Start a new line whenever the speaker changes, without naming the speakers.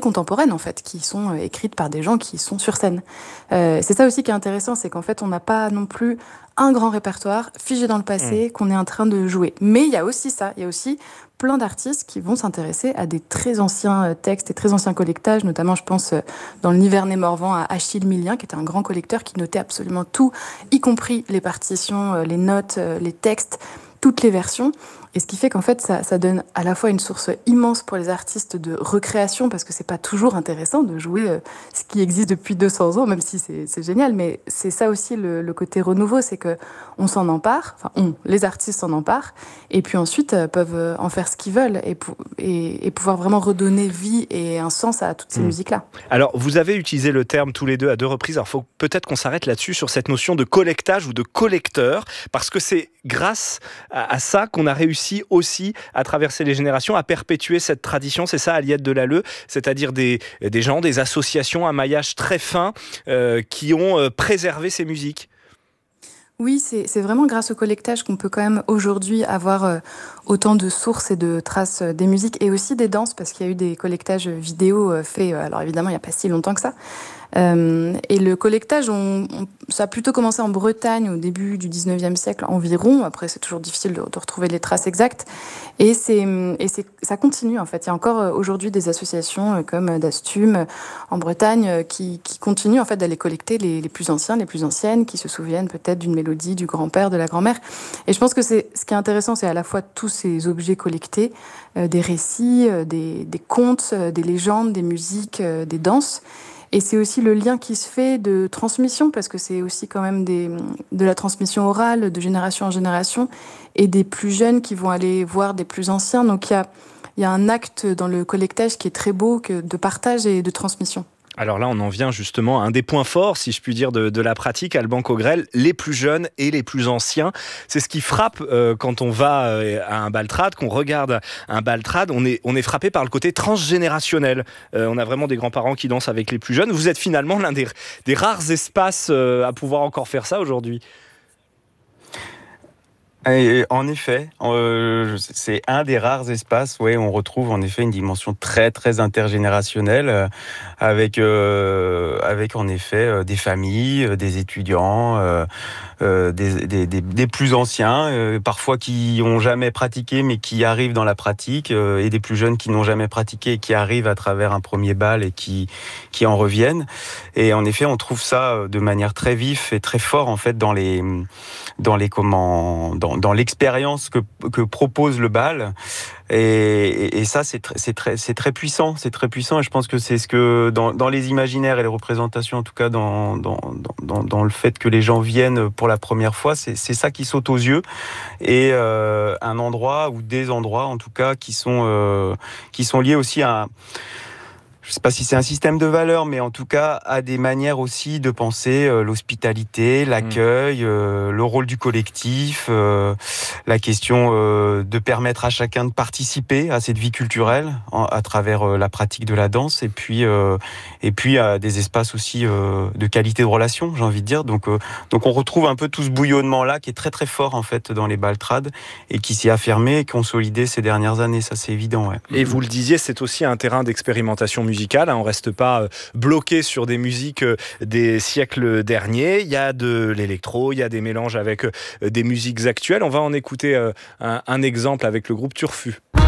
contemporaines en fait, qui sont écrites par des gens qui sont sur scène. C'est ça aussi qui est intéressant, c'est qu'en fait on n'a pas non plus un grand répertoire figé dans le passé qu'on est en train de jouer. Mais il y a aussi ça, il y a aussi plein d'artistes qui vont s'intéresser à des très anciens textes et très anciens collectages, notamment je pense dans le Nivernais-Morvan à Achille Millien, qui était un grand collecteur qui notait absolument tout, y compris les partitions, les notes, les textes, toutes les versions. Et ce qui fait qu'en fait, ça donne à la fois une source immense pour les artistes de recréation, parce que c'est pas toujours intéressant de jouer ce qui existe depuis 200 ans, même si c'est génial. Mais c'est ça aussi le côté renouveau, c'est que on s'en empare, les artistes s'en emparent, et puis ensuite peuvent en faire ce qu'ils veulent et pouvoir vraiment redonner vie et un sens à toutes ces musiques-là.
Alors, vous avez utilisé le terme tous les deux à 2 reprises. Alors, faut peut-être qu'on s'arrête là-dessus, sur cette notion de collectage ou de collecteur, parce que c'est grâce à ça qu'on a réussi aussi à traverser les générations, à perpétuer cette tradition. C'est ça, Aliette Delalleux, c'est-à-dire des gens, des associations, un maillage très fin qui ont préservé ces musiques.
Oui, c'est vraiment grâce au collectage qu'on peut quand même aujourd'hui avoir autant de sources et de traces des musiques et aussi des danses, parce qu'il y a eu des collectages vidéo faits, alors évidemment il n'y a pas si longtemps que ça. Et le collectage, ça a plutôt commencé en Bretagne au début du 19e siècle environ. Après, c'est toujours difficile de retrouver les traces exactes. Et ça continue, en fait. Il y a encore aujourd'hui des associations comme Dastum en Bretagne qui continuent en fait, d'aller collecter les plus anciens, les plus anciennes, qui se souviennent peut-être d'une mélodie du grand-père, de la grand-mère. Et je pense que ce qui est intéressant, c'est à la fois tous ces objets collectés, des récits, des contes, des légendes, des musiques, des danses. Et c'est aussi le lien qui se fait de transmission, parce que c'est aussi quand même de la transmission orale, de génération en génération, et des plus jeunes qui vont aller voir des plus anciens. Donc il y a un acte dans le collectage qui est très beau, de partage et de transmission.
Alors là, on en vient justement à un des points forts, si je puis dire, de la pratique, Alban Cogrel, les plus jeunes et les plus anciens. C'est ce qui frappe quand on va à un baltrade, qu'on regarde un baltrade, on est frappé par le côté transgénérationnel. On a vraiment des grands-parents qui dansent avec les plus jeunes. Vous êtes finalement l'un des rares espaces à pouvoir encore faire ça aujourd'hui.
Et en effet, c'est un des rares espaces où on retrouve en effet une dimension très très intergénérationnelle avec en effet des familles, des étudiants, des plus anciens, parfois qui n'ont jamais pratiqué mais qui arrivent dans la pratique, et des plus jeunes qui n'ont jamais pratiqué et qui arrivent à travers un premier bal et qui en reviennent. Et en effet, on trouve ça de manière très vive et très fort en fait dans l'expérience que propose le bal. Et ça, c'est très puissant. C'est très puissant. Et je pense que c'est ce que dans les imaginaires et les représentations, en tout cas dans le fait que les gens viennent pour la première fois, c'est ça qui saute aux yeux. Et un endroit ou des endroits, en tout cas, qui sont liés aussi à je ne sais pas si c'est un système de valeurs, mais en tout cas, à des manières aussi de penser l'hospitalité, l'accueil, le rôle du collectif, la question de permettre à chacun de participer à cette vie culturelle à travers la pratique de la danse, et puis des espaces aussi de qualité de relation, j'ai envie de dire. Donc on retrouve un peu tout ce bouillonnement-là qui est très très fort en fait dans les baltrades et qui s'est affirmé et consolidé ces dernières années, ça c'est évident. Ouais.
Et vous le disiez, c'est aussi un terrain d'expérimentation musicale. On ne reste pas bloqué sur des musiques des siècles derniers. Il y a de l'électro, il y a des mélanges avec des musiques actuelles. On va en écouter un exemple avec le groupe Turfu.